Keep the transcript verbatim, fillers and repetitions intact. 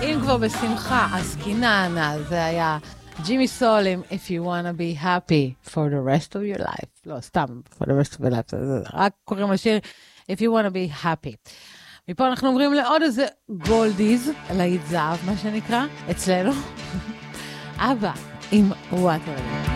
אם כבר בשמחה, עסקינן, אז זה היה ג'ימי סול עם If you wanna be happy for the rest of your life. לא, סתם, for the rest of your life. רק קוראים לשיר If you wanna be happy. מפה אנחנו עוברים לעוד איזה גולדיז, להיט זהב, מה שנקרא, אצלנו. אבא, עם וואטר.